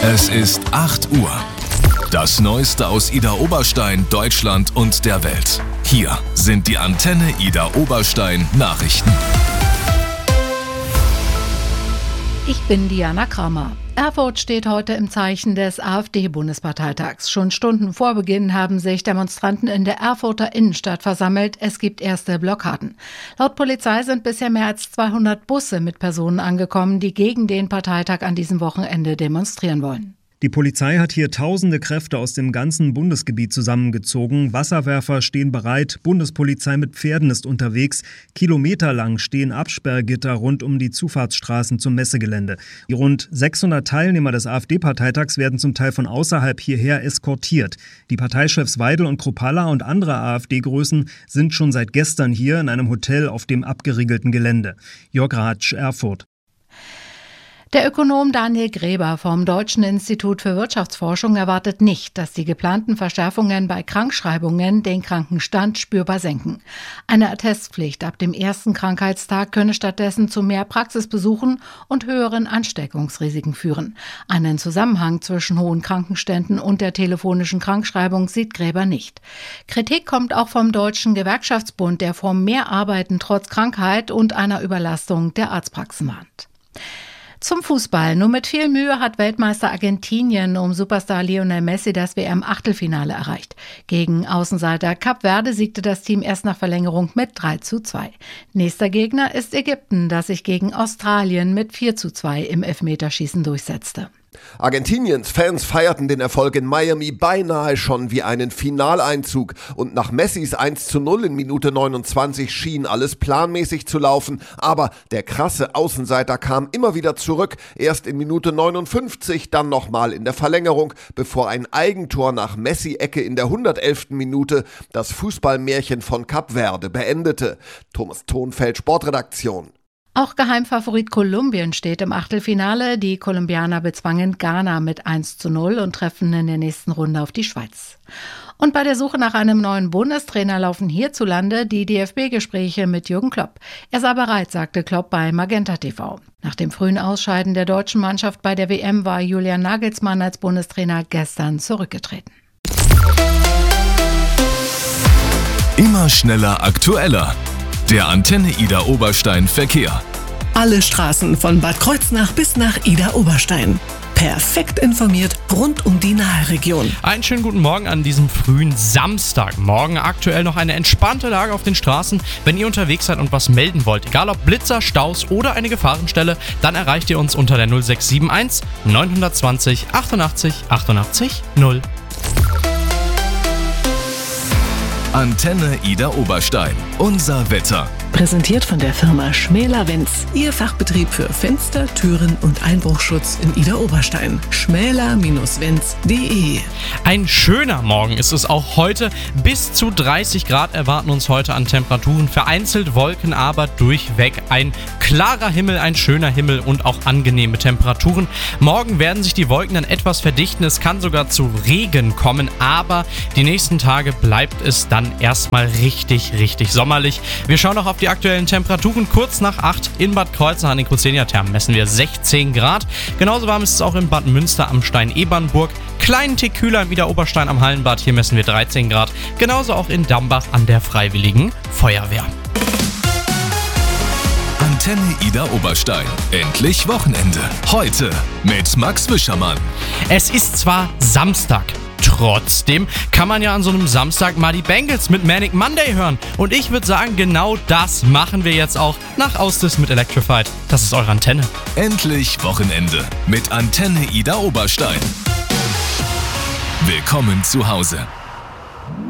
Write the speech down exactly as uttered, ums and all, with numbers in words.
Es ist acht Uhr. Das Neueste aus Idar Oberstein, Deutschland und der Welt. Hier sind die Antenne Idar Oberstein Nachrichten. Ich bin Diana Kramer. Erfurt steht heute im Zeichen des AfD-Bundesparteitags. Schon Stunden vor Beginn haben sich Demonstranten in der Erfurter Innenstadt versammelt. Es gibt erste Blockaden. Laut Polizei sind bisher mehr als zweihundert Busse mit Personen angekommen, die gegen den Parteitag an diesem Wochenende demonstrieren wollen. Die Polizei hat hier tausende Kräfte aus dem ganzen Bundesgebiet zusammengezogen. Wasserwerfer stehen bereit, Bundespolizei mit Pferden ist unterwegs. Kilometerlang stehen Absperrgitter rund um die Zufahrtsstraßen zum Messegelände. Die rund sechshundert Teilnehmer des AfD-Parteitags werden zum Teil von außerhalb hierher eskortiert. Die Parteichefs Weidel und Kruppalla und andere AfD-Größen sind schon seit gestern hier in einem Hotel auf dem abgeriegelten Gelände. Jörg Ratsch, Erfurt. Der Ökonom Daniel Gräber vom Deutschen Institut für Wirtschaftsforschung erwartet nicht, dass die geplanten Verschärfungen bei Krankschreibungen den Krankenstand spürbar senken. Eine Attestpflicht ab dem ersten Krankheitstag könne stattdessen zu mehr Praxisbesuchen und höheren Ansteckungsrisiken führen. Einen Zusammenhang zwischen hohen Krankenständen und der telefonischen Krankschreibung sieht Gräber nicht. Kritik kommt auch vom Deutschen Gewerkschaftsbund, der vor mehr Arbeiten trotz Krankheit und einer Überlastung der Arztpraxen warnt. Zum Fußball. Nur mit viel Mühe hat Weltmeister Argentinien um Superstar Lionel Messi das W M-Achtelfinale erreicht. Gegen Außenseiter Kap Verde siegte das Team erst nach Verlängerung mit drei zu zwei. Nächster Gegner ist Ägypten, das sich gegen Australien mit vier zu zwei im Elfmeterschießen durchsetzte. Argentiniens Fans feierten den Erfolg in Miami beinahe schon wie einen Finaleinzug und nach Messis eins zu null in Minute neunundzwanzig schien alles planmäßig zu laufen, aber der krasse Außenseiter kam immer wieder zurück, erst in Minute neunundfünfzig, dann nochmal in der Verlängerung, bevor ein Eigentor nach Messi-Ecke in der hundertelften Minute das Fußballmärchen von Kap Verde beendete. Thomas Thonfeld, Sportredaktion. Auch Geheimfavorit Kolumbien steht im Achtelfinale. Die Kolumbianer bezwangen Ghana mit eins zu null und treffen in der nächsten Runde auf die Schweiz. Und bei der Suche nach einem neuen Bundestrainer laufen hierzulande die D F B-Gespräche mit Jürgen Klopp. Er sei bereit, sagte Klopp bei Magenta T V. Nach dem frühen Ausscheiden der deutschen Mannschaft bei der W M war Julian Nagelsmann als Bundestrainer gestern zurückgetreten. Immer schneller, aktueller. Der Antenne Idar Oberstein Verkehr. Alle Straßen von Bad Kreuznach bis nach Idar Oberstein. Perfekt informiert rund um die Nahe-Region. Einen schönen guten Morgen an diesem frühen Samstagmorgen. Aktuell noch eine entspannte Lage auf den Straßen. Wenn ihr unterwegs seid und was melden wollt, egal ob Blitzer, Staus oder eine Gefahrenstelle, dann erreicht ihr uns unter der null sechs sieben eins neun zwei null achtundachtzig achtundachtzig null. Antenne Idar Oberstein. Unser Wetter. Präsentiert von der Firma Schmäler-Wenz. Ihr Fachbetrieb für Fenster, Türen und Einbruchschutz in Idar Oberstein. schmäler Bindestrich wenz punkt de. Ein schöner Morgen ist es auch heute. Bis zu dreißig Grad erwarten uns heute an Temperaturen. Vereinzelt Wolken, aber durchweg ein klarer Himmel, ein schöner Himmel und auch angenehme Temperaturen. Morgen werden sich die Wolken dann etwas verdichten. Es kann sogar zu Regen kommen, aber die nächsten Tage bleibt es dann erstmal richtig, richtig sommerlich. Wir schauen noch auf die aktuellen Temperaturen. Kurz nach acht in Bad Kreuznach an den Kruszenia-Thermen messen wir sechzehn Grad. Genauso warm ist es auch in Bad Münster am Stein-Ebernburg. Kleinen Tick kühler im Idar Oberstein am Hallenbad. Hier messen wir dreizehn Grad. Genauso auch in Dambach an der Freiwilligen Feuerwehr. Antenne Idar Oberstein. Endlich Wochenende. Heute mit Max Wischermann. Es ist zwar Samstag. Trotzdem kann man ja an so einem Samstag mal die Bengals mit Manic Monday hören. Und ich würde sagen, genau das machen wir jetzt auch nach Ausdis mit Electrified. Das ist eure Antenne. Endlich Wochenende mit Antenne Idar Oberstein. Willkommen zu Hause.